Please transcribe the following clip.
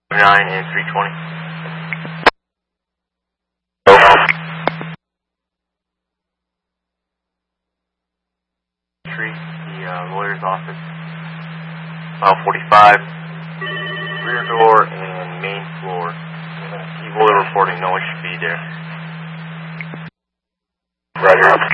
9 and 320. The lawyer's office. Mile 45. Rear door and main floor. Evil reporting, no one should be there. Roger.